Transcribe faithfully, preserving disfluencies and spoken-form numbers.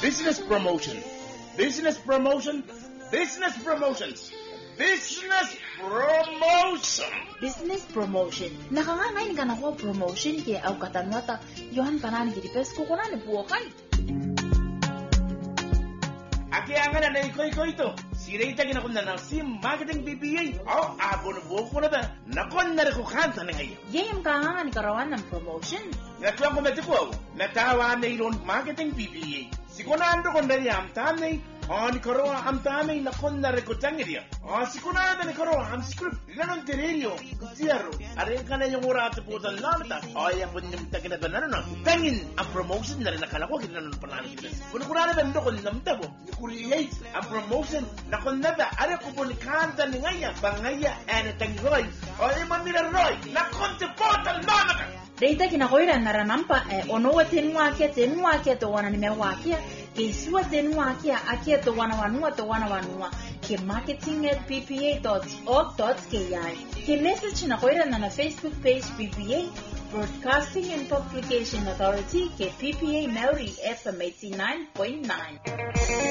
business promotion, business promotion, business promotions, business promotion. Business promotion. Nakangangay ka na ko promotion kaya au katanwata yohan kanan gidi pes ko kunan buokay. Aki angan na iko-iko ito. Sirita kinakunda ng sim marketing B P A. Oh, abo na buo ko na ba? Nakon na rin ko kanta na ngayon. Yayam kangangan karawan ng promotion. Natuwa ko metiko. Natawa na iron marketing B P A. Sikunando ko na niya am tanay. Oh, ni karoa am tanay nakon na rin ko tangiriya. Oh, sikunado ni karoa am script. Ilanon tirilyo. Zero. Arin ka na yung urato po sa lamita. Oh, yung po niyong tagin na ba na na. Tangin ang promotion na rin nakala ko. Ginanon pa namin sila. Kung kurana ba ndo ko namta mo. Create ang promotion na kung nada. Ara ko po ni kanta ni ngaya. Bangaya and tangiroy. O iman nila roy. Na konti po tal lamita. Data kinakoira naranampa eh ono watin wakia ten wakia to wana ni mewakia ke suwa ten wakia akia to wana wanua to wana wanua ke marketing at p p a dot org dot k i ke message na koira na na Facebook page P P A Broadcasting and Publication Authority ke P P A Maori F M eighty-nine point nine.